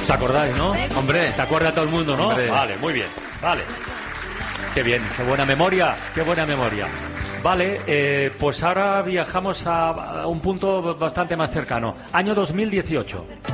¿Os acordáis, no? Hombre. ¿Se acuerda todo el mundo, no? Hombre. Vale, muy bien. Vale. Qué bien, qué buena memoria, qué buena memoria. Vale, pues ahora viajamos a un punto bastante más cercano. Año 2018.